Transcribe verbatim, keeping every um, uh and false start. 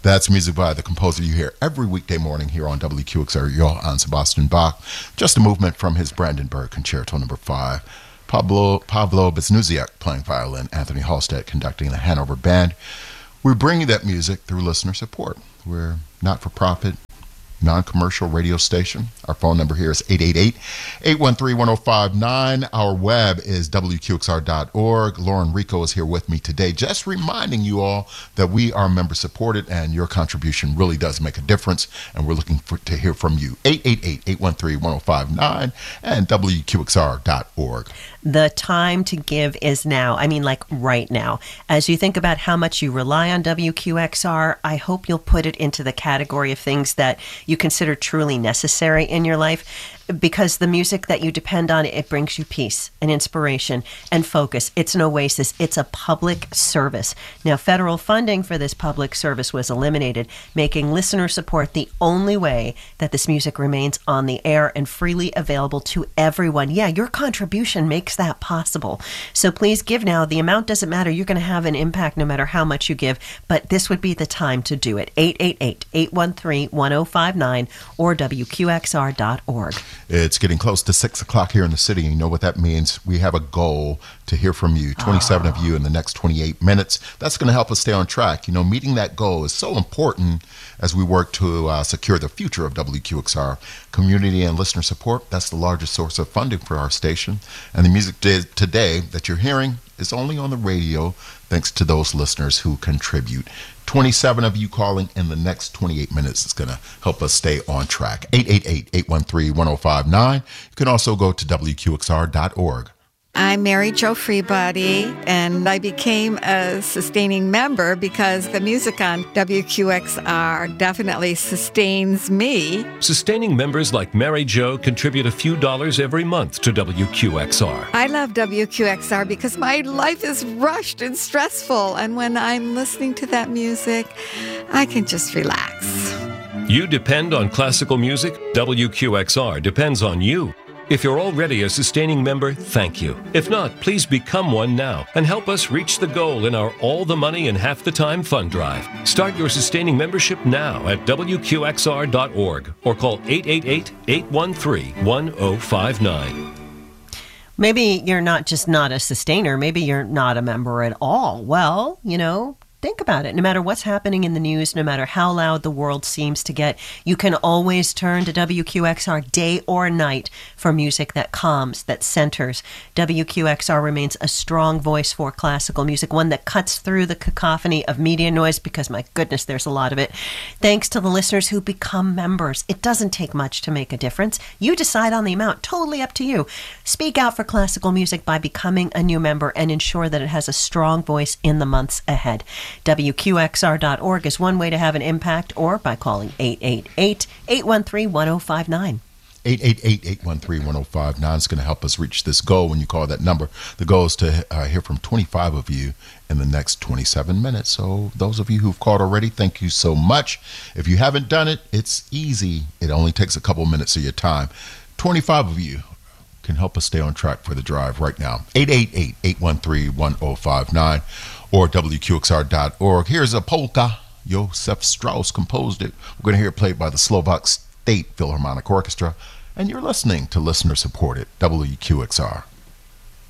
That's music by the composer you hear every weekday morning here on W Q X R, Johann Sebastian Bach. Just a movement from his Brandenburg Concerto Number Five. Pablo Pavlo Biznuziak playing violin, Anthony Halstead conducting the Hanover Band. We bring you that music through listener support. We're not-for-profit, non-commercial radio station. Our phone number here is eight eight eight, eight one three, one oh five nine. Our web is W Q X R dot org. Lauren Rico is here with me today, just reminding you all that we are member supported and your contribution really does make a difference, and we're looking for, to hear from you. eight eight eight, eight one three, one oh five nine and W Q X R dot org. The time to give is now. I mean, like right now. As you think about how much you rely on W Q X R, I hope you'll put it into the category of things that you consider truly necessary in your life, because the music that you depend on, it brings you peace and inspiration and focus. It's an oasis. It's a public service. Now, federal funding for this public service was eliminated, making listener support the only way that this music remains on the air and freely available to everyone. Yeah, your contribution makes that possible. So please give now. The amount doesn't matter. You're going to have an impact no matter how much you give, but this would be the time to do it. eight eight eight, eight one three, one oh five nine or W Q X R dot org. It's getting close to six o'clock here in the city. You know what that means? We have a goal to hear from you, twenty-seven oh. of you in the next twenty-eight minutes. That's going to help us stay on track. You know, meeting that goal is so important as we work to uh, secure the future of W Q X R. Community and listener support, that's the largest source of funding for our station. And the music today that you're hearing is only on the radio thanks to those listeners who contribute. twenty-seven of you calling in the next twenty-eight minutes is going to help us stay on track. eight eight eight, eight one three, one oh five nine. You can also go to W Q X R dot org. I'm Mary Jo Freebody, and I became a sustaining member because the music on W Q X R definitely sustains me. Sustaining members like Mary Jo contribute a few dollars every month to W Q X R. I love W Q X R because my life is rushed and stressful, and when I'm listening to that music, I can just relax. You depend on classical music? W Q X R depends on you. If you're already a sustaining member, thank you. If not, please become one now and help us reach the goal in our All the Money in Half the Time fund drive. Start your sustaining membership now at W Q X R dot org or call eight eight eight, eight one three, one oh five nine. Maybe you're not just not a sustainer. Maybe you're not a member at all. Well, you know, think about it. No matter what's happening in the news, no matter how loud the world seems to get, you can always turn to W Q X R day or night for music that calms, that centers. W Q X R remains a strong voice for classical music, one that cuts through the cacophony of media noise, because my goodness, there's a lot of it. Thanks to the listeners who become members. It doesn't take much to make a difference. You decide on the amount, totally up to you. Speak out for classical music by becoming a new member and ensure that it has a strong voice in the months ahead. W Q X R dot org is one way to have an impact, or by calling eight eight eight, eight one three, one oh five nine. eight eight eight, eight one three, one oh five nine is going to help us reach this goal when you call that number. The goal is to uh, hear from twenty-five of you in the next twenty-seven minutes. So those of you who've called already, thank you so much. If you haven't done it, it's easy. It only takes a couple minutes of your time. twenty-five of you can help us stay on track for the drive right now. eight eight eight, eight one three, one oh five nine or W Q X R dot org. Here's a polka. Josef Strauss composed it. We're going to hear it played by the Slovak State Philharmonic Orchestra. And you're listening to listener supported W Q X R.